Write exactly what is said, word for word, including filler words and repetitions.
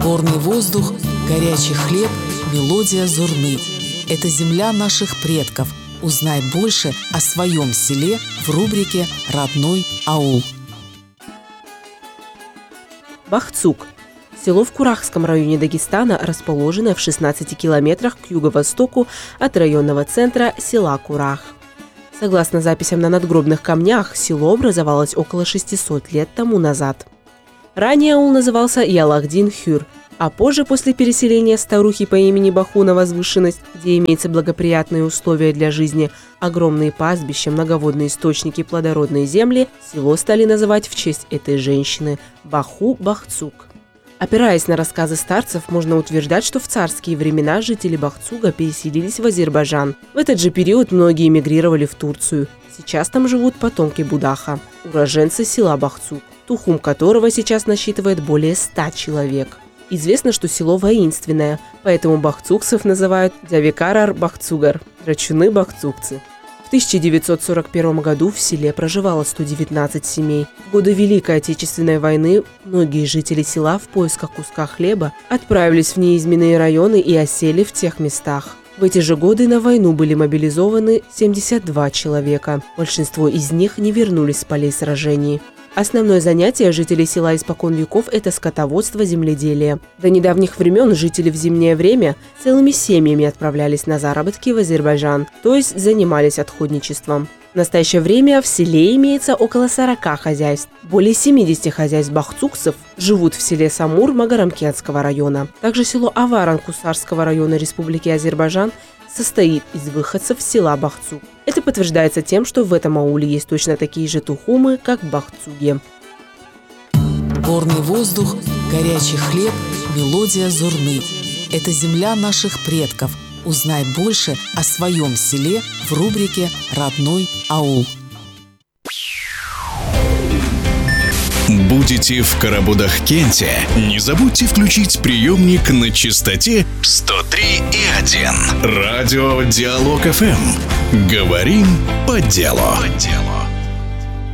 Горный воздух, горячий хлеб, мелодия зурны. Это земля наших предков. Узнай больше о своем селе в рубрике «Родной аул». Бахцук. Село в Курахском районе Дагестана, расположенное в шестнадцати километрах к юго-востоку от районного центра села Курах. Согласно записям на надгробных камнях, село образовалось около шестисот лет тому назад. Ранее аул назывался Ялахдин-Хюр, а позже, после переселения старухи по имени Баху на возвышенность, где имеются благоприятные условия для жизни, огромные пастбища, многоводные источники, плодородные земли, село стали называть в честь этой женщины – Баху-Бахцук. Опираясь на рассказы старцев, можно утверждать, что в царские времена жители Бахцуга переселились в Азербайджан. В этот же период многие эмигрировали в Турцию. Сейчас там живут потомки Будаха, уроженцы села Бахцуг, тухум которого сейчас насчитывает более ста человек. Известно, что село воинственное, поэтому бахцугцев называют «Дявикарар-Бахцугар» – «Драчуны-бахцугцы». В тысяча девятьсот сорок первом году в селе проживало сто девятнадцать семей. В годы Великой Отечественной войны многие жители села в поисках куска хлеба отправились в неизменные районы и осели в тех местах. В эти же годы на войну были мобилизованы семьдесят два человека. Большинство из них не вернулись с полей сражений. Основное занятие жителей села испокон веков – это скотоводство, земледелие. До недавних времен жители в зимнее время целыми семьями отправлялись на заработки в Азербайджан, то есть занимались отходничеством. В настоящее время в селе имеется около сорока хозяйств. Более семидесяти хозяйств бахцугцев живут в селе Самур Магарамкентского района. Также село Аваран Кусарского района Республики Азербайджан состоит из выходцев села Бахцуг. Это подтверждается тем, что в этом ауле есть точно такие же тухумы, как в Бахцуге. Горный воздух, горячий хлеб, мелодия зурны. Это земля наших предков. Узнай больше о своем селе в рубрике «Родной аул». Будете в Карабудах-Кенте? Не забудьте включить приемник на частоте сто три и один. Радио Диалог эф эм. Говорим по делу. По делу.